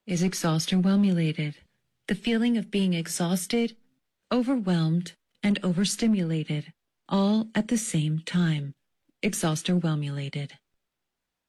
is exhausted-whelmulated, the feeling of being exhausted, overwhelmed, and overstimulated, all at the same time. Exhausted-whelmulated.